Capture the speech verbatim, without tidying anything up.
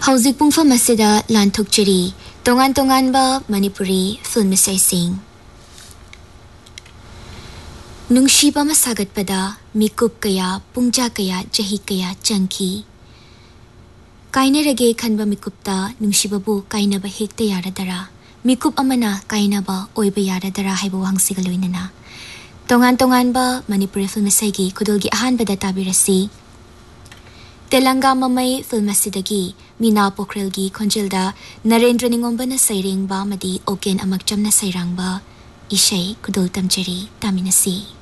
Hauzik pungfam asida lanthokchari tongan tongan ba Manipuri film isaising. Nungshiba masagat pada mikup kaya pungja kaya jahi kaya changki. Kaina rage khanba mikupta nungshiba bu kaina ba hekta yaradara. Mikup amana kaina ba oiba yaradara haiba wangsigaloinana. Tongan tongan ba Manipuri film isaigi kudulgi ahan bada tabirasi. Telanga mamay film asidagi Mina Pokhrelgi Konjilda Narendra Ningomba na sayring ba madi oken amagcham na sayrang ba ishay kudul tamjari taminasi.